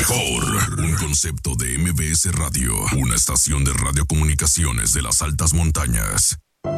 mejor. Un concepto de MBS Radio. Una estación de radiocomunicaciones de las altas montañas.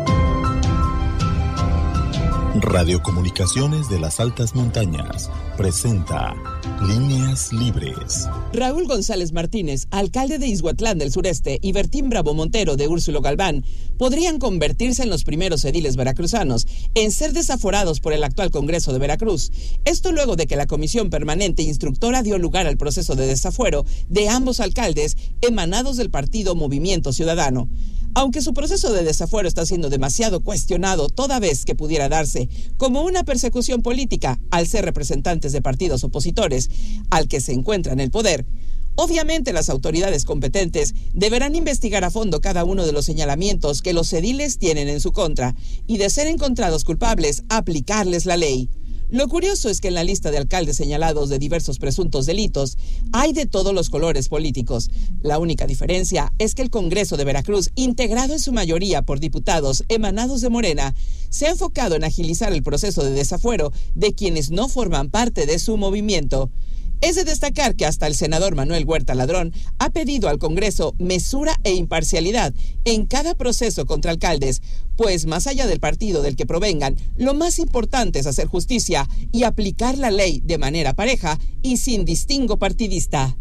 Radiocomunicaciones de las altas montañas presenta Líneas Libres. Raúl González Martínez, alcalde de Izhuatlán del Sureste, y Bertín Bravo Montero de Úrsulo Galván podrían convertirse en los primeros ediles veracruzanos en ser desaforados por el actual Congreso de Veracruz. Esto luego de que la Comisión Permanente Instructora dio lugar al proceso de desafuero de ambos alcaldes emanados del partido Movimiento Ciudadano. Aunque su proceso de desafuero está siendo demasiado cuestionado toda vez que pudiera darse como una persecución política al ser representantes de partidos opositores al que se encuentra en el poder, obviamente las autoridades competentes deberán investigar a fondo cada uno de los señalamientos que los ediles tienen en su contra y, de ser encontrados culpables, aplicarles la ley. Lo curioso es que en la lista de alcaldes señalados de diversos presuntos delitos hay de todos los colores políticos. La única diferencia es que el Congreso de Veracruz, integrado en su mayoría por diputados emanados de Morena, se ha enfocado en agilizar el proceso de desafuero de quienes no forman parte de su movimiento. Es de destacar que hasta el senador Manuel Huerta Ladrón ha pedido al Congreso mesura e imparcialidad en cada proceso contra alcaldes, pues más allá del partido del que provengan, lo más importante es hacer justicia y aplicar la ley de manera pareja y sin distingo partidista.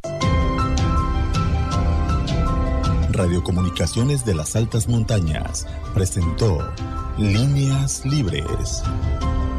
Radiocomunicaciones de las altas montañas presentó Líneas Libres.